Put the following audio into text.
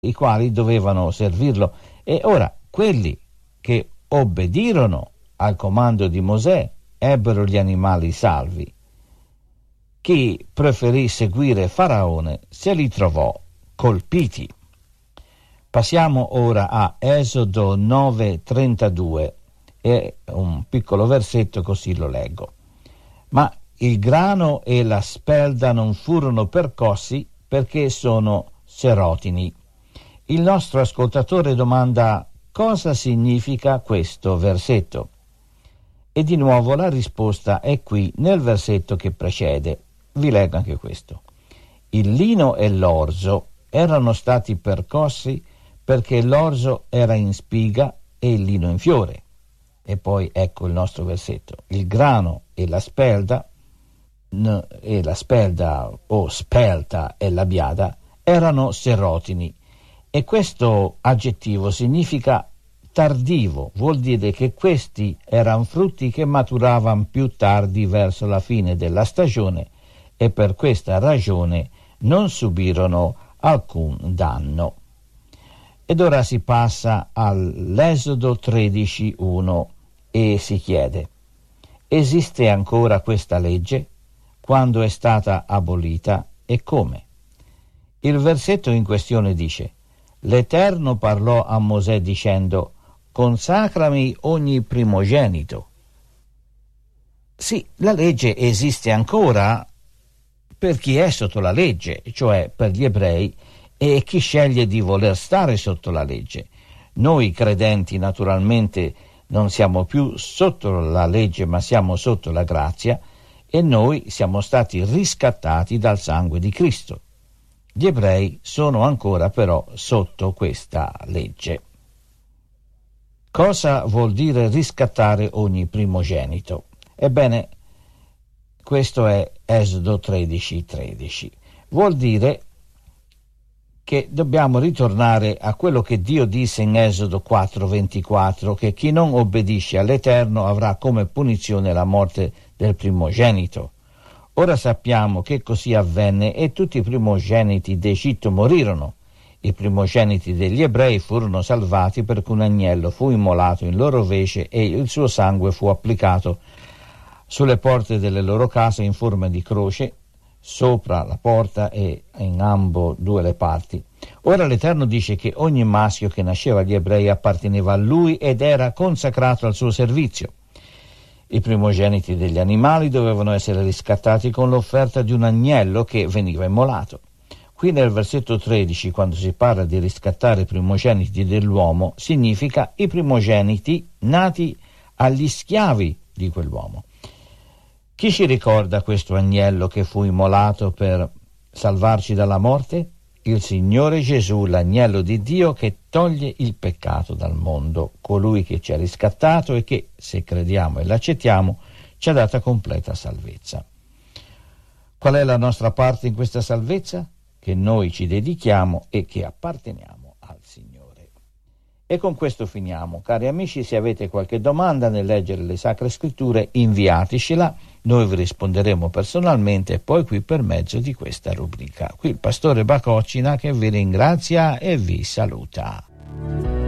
i quali dovevano servirlo. E ora quelli che obbedirono al comando di Mosè ebbero gli animali salvi. Chi preferì seguire Faraone se li trovò colpiti. Passiamo ora a Esodo 9:32, è un piccolo versetto, così lo leggo. Ma il grano e la spelda non furono percossi perché sono serotini. Il nostro ascoltatore domanda: cosa significa questo versetto? E di nuovo la risposta è qui nel versetto che precede. Vi leggo anche questo. Il lino e l'orzo erano stati percossi perché l'orzo era in spiga e il lino in fiore. E poi ecco il nostro versetto. Il grano e la spelda o spelta e la biada erano serotini. E questo aggettivo significa tardivo, vuol dire che questi erano frutti che maturavano più tardi verso la fine della stagione e per questa ragione non subirono alcun danno. Ed ora si passa all'Esodo 13:1 e si chiede: esiste ancora questa legge? Quando è stata abolita e come? Il versetto in questione dice: l'Eterno parlò a Mosè dicendo: consacrami ogni primogenito. Sì, la legge esiste ancora per chi è sotto la legge, cioè per gli ebrei e chi sceglie di voler stare sotto la legge. Noi credenti naturalmente non siamo più sotto la legge, ma siamo sotto la grazia, e noi siamo stati riscattati dal sangue di Cristo. Gli ebrei sono ancora però sotto questa legge. Cosa vuol dire riscattare ogni primogenito? Ebbene, questo è Esodo 13:13. Vuol dire che dobbiamo ritornare a quello che Dio disse in Esodo 4:24, che chi non obbedisce all'Eterno avrà come punizione la morte del primogenito. Ora sappiamo che così avvenne e tutti i primogeniti d'Egitto morirono. I primogeniti degli ebrei furono salvati perché un agnello fu immolato in loro vece e il suo sangue fu applicato sulle porte delle loro case in forma di croce, sopra la porta e in ambo due le parti. Ora l'Eterno dice che ogni maschio che nasceva agli ebrei apparteneva a lui ed era consacrato al suo servizio. I primogeniti degli animali dovevano essere riscattati con l'offerta di un agnello che veniva immolato. Qui nel versetto 13, quando si parla di riscattare i primogeniti dell'uomo, significa i primogeniti nati agli schiavi di quell'uomo. Chi ci ricorda questo agnello che fu immolato per salvarci dalla morte? Il Signore Gesù, l'agnello di Dio che toglie il peccato dal mondo, colui che ci ha riscattato e che, se crediamo e l'accettiamo, ci ha data completa salvezza. Qual è la nostra parte in questa salvezza? Che noi ci dedichiamo e che apparteniamo al Signore. E con questo finiamo. Cari amici, se avete qualche domanda nel leggere le Sacre Scritture, inviatecela. Noi vi risponderemo personalmente e poi qui per mezzo di questa rubrica. Qui il pastore Bacocina che vi ringrazia e vi saluta.